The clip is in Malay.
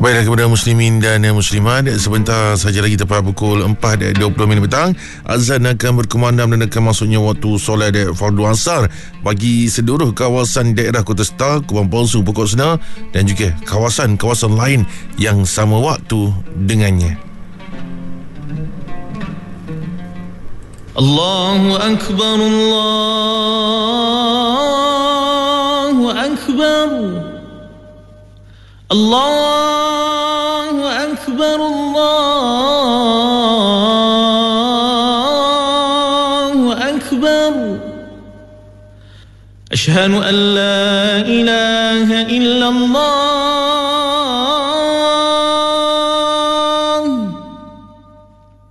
Baiklah kepada muslimin dan muslimat, sebentar saja lagi tepat pukul 4.20 petang, azan akan berkumandang dan akan masuknya waktu solat fardu asar bagi seluruh kawasan daerah Kota Star, Kubang Palsu, Pokok Senar dan juga kawasan-kawasan lain yang sama waktu dengannya. Allahu Akbar, Allahu Akbar, Allahu Akbar, Allahu Akbar. Asyhadu an la ilaha illallah